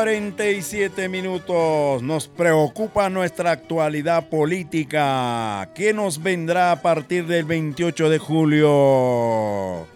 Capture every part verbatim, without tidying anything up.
cuarenta y siete minutos. Nos preocupa nuestra actualidad política. ¿Qué nos vendrá a partir del veintiocho de julio?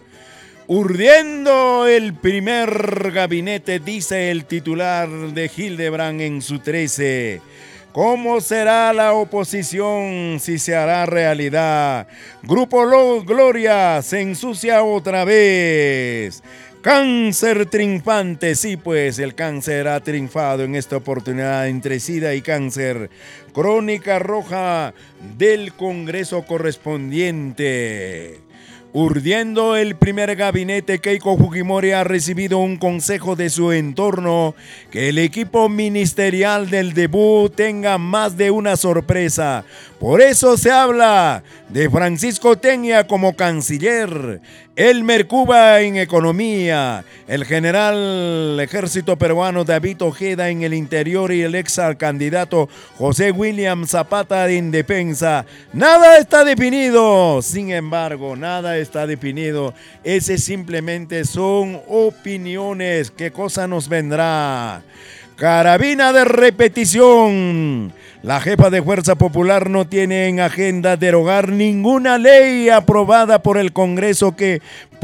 Urdiendo el primer gabinete, dice el titular de Hildebrand en su trece. ¿Cómo será la oposición si se hará realidad? Grupo Gloria se ensucia otra vez. Cáncer triunfante, sí pues, el cáncer ha triunfado en esta oportunidad entre SIDA y cáncer. Crónica roja del Congreso correspondiente. Urdiendo el primer gabinete, Keiko Fujimori ha recibido un consejo de su entorno que el equipo ministerial del debut tenga más de una sorpresa. Por eso se habla de Francisco Tenia como canciller, Elmer Cuba en economía, el general ejército peruano David Ojeda en el interior y el ex candidato José William Zapata en defensa. Nada está definido, sin embargo, nada está definido. Ese simplemente son opiniones. ¿Qué cosa nos vendrá? Carabina de repetición. La jefa de Fuerza Popular no tiene en agenda derogar ninguna ley aprobada por el Congreso que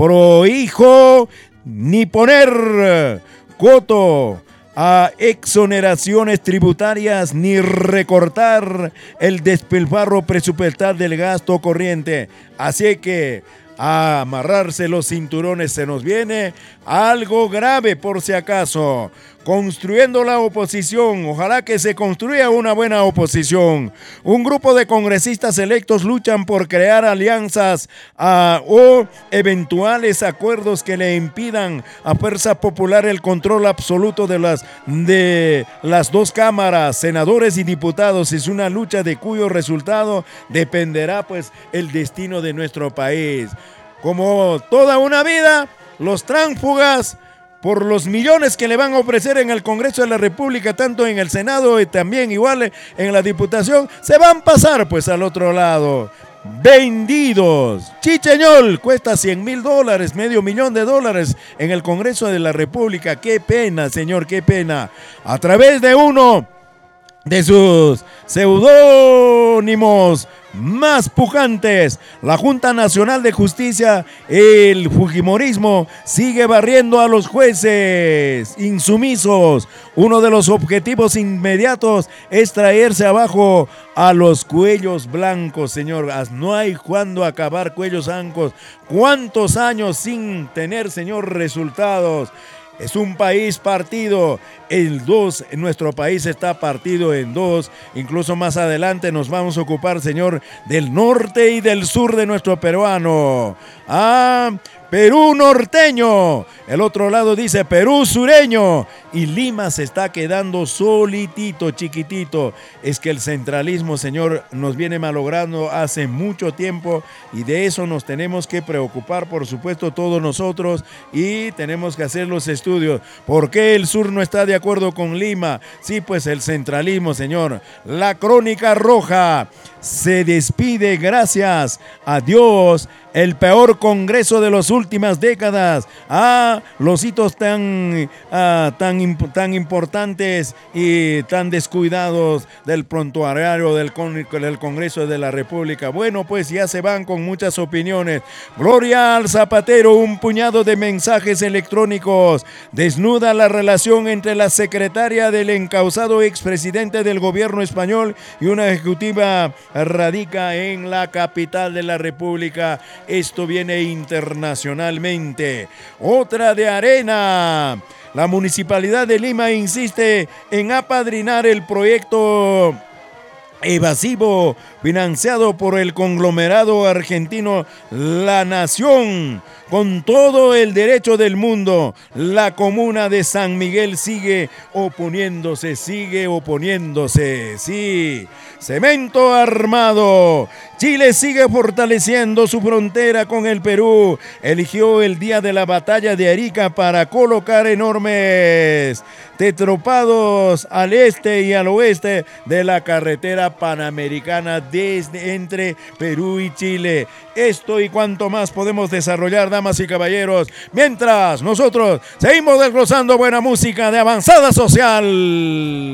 prohijo ni poner coto a exoneraciones tributarias ni recortar el despilfarro presupuestal del gasto corriente. Así que a amarrarse los cinturones, se nos viene algo grave por si acaso. Construyendo la oposición, ojalá que se construya una buena oposición. Un grupo de congresistas electos luchan por crear alianzas uh, o eventuales acuerdos que le impidan a Fuerza Popular el control absoluto de las, de las dos cámaras, senadores y diputados. Es una lucha de cuyo resultado dependerá pues el destino de nuestro país. Como toda una vida, los tránsfugas, por los millones que le van a ofrecer en el Congreso de la República, tanto en el Senado y también igual en la Diputación, se van a pasar pues al otro lado. Vendidos. Chicheñol cuesta cien mil dólares, medio millón de dólares en el Congreso de la República. Qué pena, señor, qué pena. A través de uno de sus seudónimos más pujantes, la Junta Nacional de Justicia, el fujimorismo, sigue barriendo a los jueces insumisos. Uno de los objetivos inmediatos es traerse abajo a los cuellos blancos, señor. No hay cuándo acabar cuellos blancos. ¿Cuántos años sin tener, señor, resultados? Es un país partido en dos, nuestro país está partido en dos. Incluso más adelante nos vamos a ocupar, señor, del norte y del sur de nuestro peruano. Ah, Perú norteño, el otro lado dice Perú sureño, y Lima se está quedando solitito, chiquitito. Es que el centralismo, señor, nos viene malogrando hace mucho tiempo y de eso nos tenemos que preocupar, por supuesto, todos nosotros, y tenemos que hacer los estudios. ¿Por qué el sur no está de acuerdo con Lima? Sí, pues el centralismo, señor. La crónica roja se despide, gracias a Dios, el peor congreso de las últimas décadas. Ah, los hitos tan, ah, tan, tan importantes y tan descuidados del prontuario del, con, del Congreso de la República. Bueno, pues ya se van con muchas opiniones. Gloria al Zapatero, un puñado de mensajes electrónicos. Desnuda la relación entre la secretaria del encausado expresidente del gobierno español y una ejecutiva radica en la capital de la República. Esto viene internacionalmente. Otra de arena. La Municipalidad de Lima insiste en apadrinar el proyecto evasivo financiado por el conglomerado argentino La Nación. Con todo el derecho del mundo, la comuna de San Miguel sigue oponiéndose, sigue oponiéndose, sí. Cemento armado. Chile sigue fortaleciendo su frontera con el Perú. Eligió el día de la batalla de Arica para colocar enormes tetropados al este y al oeste de la carretera panamericana desde entre Perú y Chile. Esto y cuanto más podemos desarrollar, damas y caballeros, mientras nosotros seguimos desglosando buena música de avanzada social.